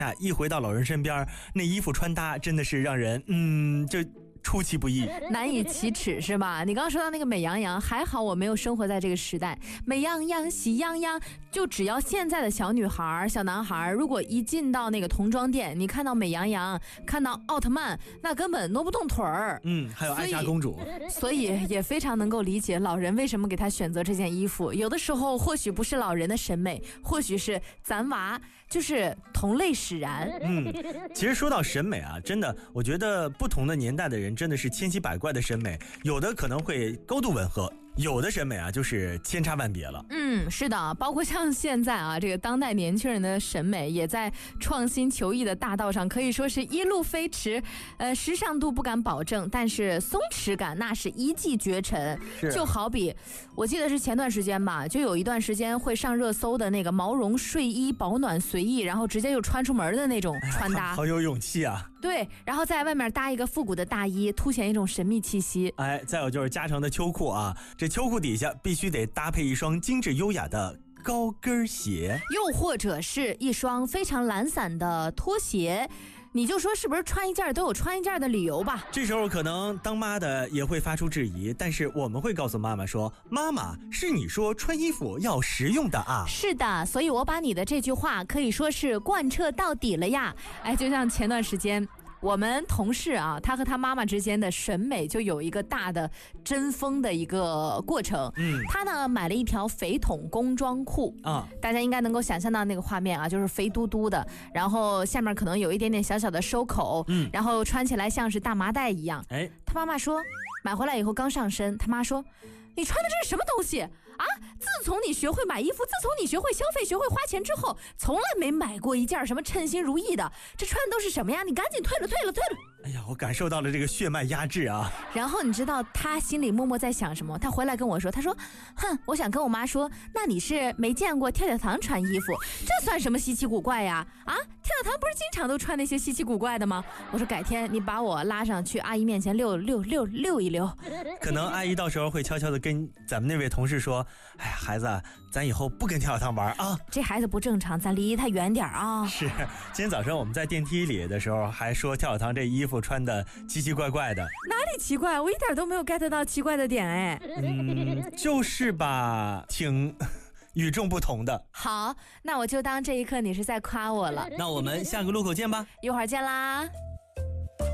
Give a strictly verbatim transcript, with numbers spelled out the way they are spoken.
啊，一回到老人身边，那衣服穿搭真的是让人嗯就出其不意， 难以启齿是吧？你刚刚说到那个美羊羊，还好我没有生活在这个时代。美羊羊喜羊羊，就只要现在的小女孩小男孩如果一进到那个童装店，你看到美羊羊，看到奥特曼，那根本挪不动腿儿。 嗯，还有艾莎公主， 所以也非常能够理解老人为什么给他选择这件衣服。有的时候或许不是老人的审美，或许是咱娃就是同类使然。 嗯，其实说到审美啊，真的我觉得不同的年代的人真的是千奇百怪的审美，有的可能会高度吻合，有的审美啊就是千差万别了。 嗯，是的，包括像现在啊，这个当代年轻人的审美也在创新求异的大道上，可以说是一路飞驰。呃，时尚度不敢保证，但是松弛感那是一骑绝尘。就好比我记得是前段时间吧，就有一段时间会上热搜的那个毛绒睡衣，保暖随意，然后直接就穿出门的那种穿搭， 哎、好有勇气啊。 对，然后在外面搭一个复古的大衣，凸显一种神秘气息。 哎，再有就是加长的秋裤啊，这秋裤底下必须得搭配一双精致优雅的高跟鞋， 又或者是一双非常懒散的拖鞋。你就说是不是穿一件都有穿一件的理由吧？ 这时候可能当妈的也会发出质疑，但是我们会告诉妈妈说，妈妈是你说穿衣服要实用的啊。 是的，所以我把你的这句话可以说是贯彻到底了呀。哎，就像前段时间我们同事啊，他和他妈妈之间的审美就有一个大的针锋的一个过程。嗯，他呢买了一条肥筒工装裤啊，大家应该能够想象到那个画面啊，就是肥嘟嘟的，然后下面可能有一点点小小的收口，嗯，然后穿起来像是大麻袋一样。哎，他妈妈说买回来以后刚上身，他妈说你穿的这是什么东西啊？自从你学会买衣服，自从你学会消费，学会花钱之后，从来没买过一件什么称心如意的，这穿的都是什么呀？你赶紧退了退了退了。 哎呀，我感受到了这个血脉压制啊。 然后你知道他心里默默在想什么？他回来跟我说，他说哼，我想跟我妈说，那你是没见过跳跳糖穿衣服，这算什么稀奇古怪呀？啊，跳跳糖不是经常都穿那些稀奇古怪的吗？我说改天你把我拉上去阿姨面前溜溜溜溜一溜。 可能阿姨到时候会悄悄的跟咱们那位同事说，哎呀孩子，咱以后不跟跳跳糖玩啊， 这孩子不正常，咱离他远点啊。 是，今天早上我们在电梯里的时候还说跳跳糖这衣服穿的奇奇怪怪的。 哪里奇怪？我一点都没有 get 到奇怪的点哎。 嗯，就是吧，挺与众不同的。 好，那我就当这一刻你是在夸我了。 那我们下个路口见吧， 一会儿见啦。